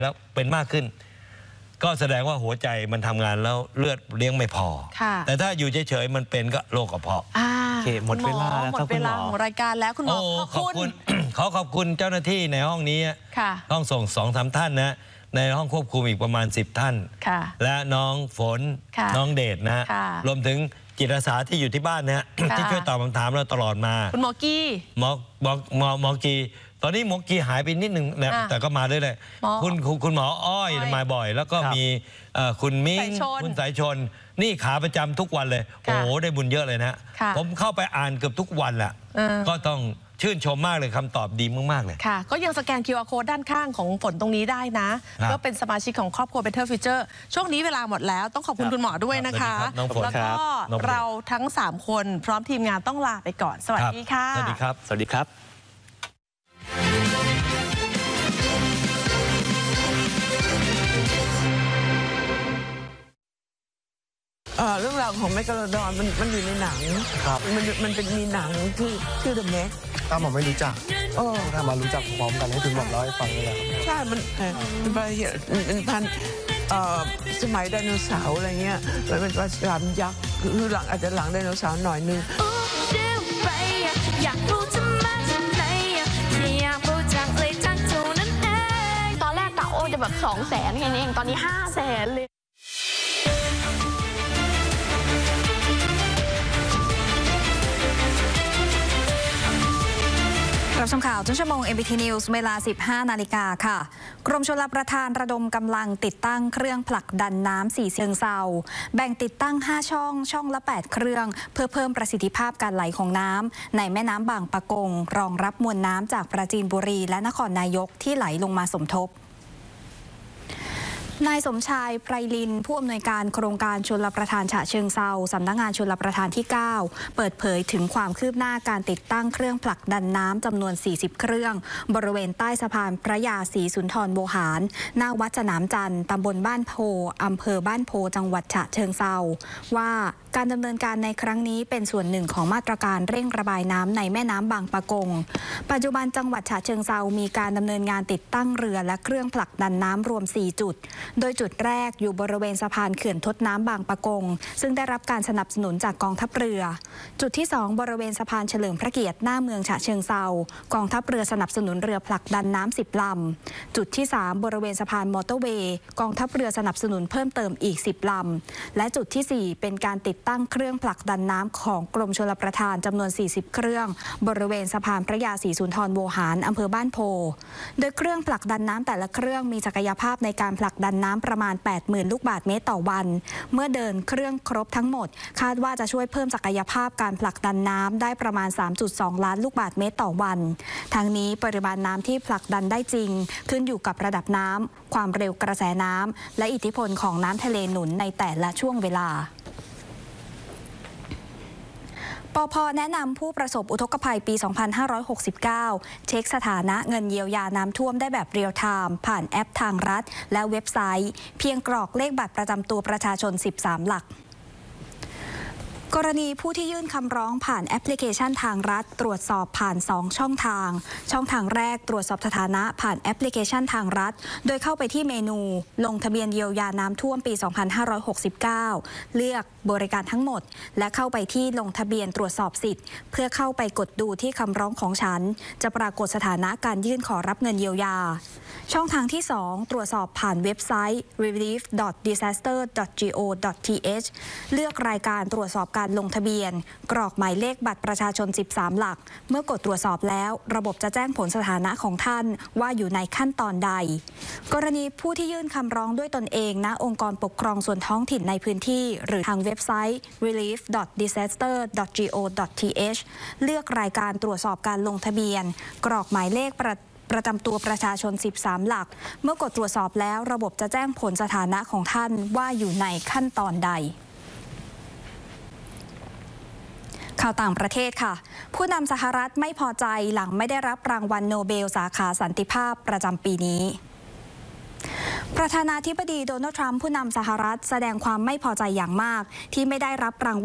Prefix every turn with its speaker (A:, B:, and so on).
A: แล้วเป็นมากขึ้นก็แสดงว่าหัวใจมันทำงานแล้วเลือดเลี้ยงไม่พอแต่ถ้าอยู่เฉยๆมันเป็นก็โรคกระเพาะ
B: โอเคหมดเวลาแล้วครับคุณหมอของรายการแล้วคุณหมอขอบคุณ
A: ขอบคุณเจ้าหน้าที่ในห้องนี้ห้องส่ง2-3 ท่านนะในห้องควบคุมอีกประมาณ10 ท่านและน้องฝนน้องเดชนะรวมถึงจิตอาสาที่อยู่ที่บ้านนะที่ช่วยตอบคำถามเราตลอดมา
B: คุณหมอกี้
A: หมอกีตอนนี้หมอกีหายไปนิดนึงนะแต่ก็มาด้วยเลยคุณหมออ้อยมาบ่อยแล้วก็มีคุณมิ้งคุณสายชนนี่ขาประจำทุกวันเลยโอ้โหได้บุญเยอะเลยนะผมเข้าไปอ่านเกือบทุกวันแหละก็ต้องชื่นชมมากเลยคำตอบดีมากๆเลย
B: ค่ะก็ยังสแกน QR Code ด้านข้างของฝนตรงนี้ได้นะก็เป็นสมาชิกของครอบครัว Better Future ช่วงนี้เวลาหมดแล้วต้องขอบคุณคุณหมอด้วยนะคะแล้วก็เราทั้ง3คนพร้อมทีมงานต้องลาไปก่อนสวัสดีค่ะ
A: สวัสดีครับ
B: สวัสดีครับ
C: เรื่องราวของแมกกาโลดอนมันอยู่ในหนังมันเป็นมีหนังที่ชื่อ The Meg
D: ถ้าผมไม่รู้จักถ้ามารู้จักพร้อมกันให้คุณบอกเล่าให้ฟังเลยครับ
C: ใช่มันพันสมัยไดโนเสาร์อะไรเงี้ยมันเป็นปลาฉลามยักษ์คือหลังอาจจะหลังไดโนเสาร์หน่อยนึง
E: ตอนแรกกะโอจะแบบ200,000แค่นี้เองตอนนี้500,000เลย
F: รับชมข่าวต้นชั่วโมง MBT News เวลา 15 นาฬิกาค่ะกรมชลประทานระดมกำลังติดตั้งเครื่องผลักดันน้ำ4 เชิงเซาแบ่งติดตั้ง5 ช่องละ8 เครื่องเพื่อเพิ่มประสิทธิภาพการไหลของน้ำในแม่น้ำบางปะกงรองรับมวลน้ำจากปราจีนบุรีและนครนายกที่ไหลลงมาสมทบนายสมชายไพรลินผู้อำนวยการโครงการชลประทานฉะเชิงเซาสำนักงานชลประทานที่ 9 เปิดเผยถึงความคืบหน้าการติดตั้งเครื่องผลักดันน้ำจำนวน40 เครื่องบริเวณใต้สะพานพระยาศรีสุนทรโวหารหน้าวัดสนามจันทร์ตำบลบ้านโพอำเภอบ้านโพจังหวัดฉะเชิงเซาว่าการดำเนินการในครั้งนี้เป็นส่วนหนึ่งของมาตรการเร่งระบายน้ำในแม่น้ำบางปะกงปัจจุบันจังหวัดฉะเชิงเซามีการดำเนินงานติดตั้งเรือและเครื่องผลักดันน้ำรวม4 จุดโดยจุดแรกอยู่บริเวณสะพานเขื่อนทดน้ำบางปะกงซึ่งได้รับการสนับสนุนจากกองทัพเรือจุดที่2บริเวณสะพานเฉลิมพระเกียรติหน้าเมืองฉะเชิงเซากองทัพเรือสนับสนุนเรือผลักดันน้ำ10 ลำจุดที่3บริเวณสะพานมอเตอร์เวย์กองทัพเรือสนับสนุนเพิ่มเติมอีก10 ลำและจุดที่4เป็นการติดตั้งเครื่องผลักดันน้ำของกรมชลประทานจำนวน40 เครื่องบริเวณสะพานพระยาศรีสุนทรโวหารอำเภอบ้านโพโดยเครื่องผลักดันน้ำแต่ละเครื่องมีศักยภาพในการผลักดันน้ำประมาณ 80,000 ลูกบาศก์เมตรต่อวันเมื่อเดินเครื่องครบทั้งหมดคาดว่าจะช่วยเพิ่มศักยภาพการผลักดันน้ำได้ประมาณ 3.2 ล้านลูกบาศก์เมตรต่อวันทั้งนี้ปริมาณน้ำที่ผลักดันได้จริงขึ้นอยู่กับระดับน้ำความเร็วกระแสน้ำและอิทธิพลของน้ำทะเลหนุนในแต่ละช่วงเวลาปภ.แนะนำผู้ประสบอุทกภัยปี 2569 เช็คสถานะเงินเยียวยาน้ำท่วมได้แบบเรียลไทม์ผ่านแอปทางรัฐและเว็บไซต์เพียงกรอกเลขบัตรประจำตัวประชาชน13 หลักกรณีผู้ที่ยื่นคำร้องผ่านแอปพลิเคชันทางรัฐตรวจสอบผ่าน2 ช่องทางแรกตรวจสอบสถานะผ่านแอปพลิเคชันทางรัฐโดยเข้าไปที่เมนูลงทะเบียนเยียวยาน้ำท่วมปี 2569 เลือกบริการทั้งหมดและเข้าไปที่ลงทะเบียนตรวจสอบสิทธิ์เพื่อเข้าไปกดดูที่คำร้องของฉันจะปรากฏสถานะการยื่นขอรับเงินเยียวยาช่องทางที่2ตรวจสอบผ่านเว็บไซต์ relief.disaster.go.th เลือกรายการตรวจสอบการลงทะเบียนกรอกหมายเลขบัตรประชาชน13 หลักเมื่อกดตรวจสอบแล้วระบบจะแจ้งผลสถานะของท่านว่าอยู่ในขั้นตอนใดกรณีผู้ที่ยื่นคำร้องด้วยตนเองณองค์กรปกครองส่วนท้องถิ่นในพื้นที่หรือทางเว็บไซต์ relief.disaster.go.th เลือกรายการตรวจสอบการลงทะเบียนกรอกหมายเลขประจำตัวประชาชน13 หลักเมื่อกดตรวจสอบแล้วระบบจะแจ้งผลสถานะของท่านว่าอยู่ในขั้นตอนใดข่าวต่างประเทศค่ะผู้นำสหรัฐไม่พอใจหลังไม่ได้รับรางวัลโนเบลสาขาสันติภาพประจำปีนี้ประธานาธิบดีโดนัลด์ทรัมป์ผู้นำสหรัฐแสดงความไม่พอใจอย่างมากที่ไม่ได้รับรางวัล